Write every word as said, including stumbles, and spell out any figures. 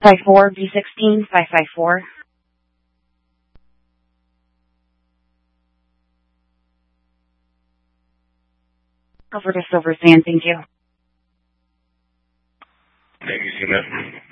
five four B sixteen five five four. Over to Silver Sand, thank you. Thank you, Cena.